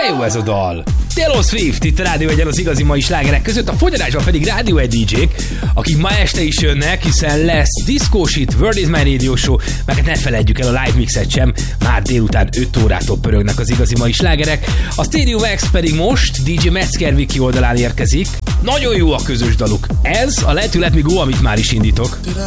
jó ez a dal! Taylor Swift itt a Rádió Egyen az igazi mai slágerek között, a fogyarásban pedig Rádió Egy DJ-k, akik ma este is jönnek, hiszen lesz Disco Shit, World is My Radio Show, meg hát ne feledjük el a live mixet sem, már délután 5 órától pörögnek az igazi mai slágerek. A Stereo Wax pedig most DJ Metzger Wiki oldalán érkezik. Nagyon jó a közös daluk. Ez a Let You Let Me Go, amit már is indítok.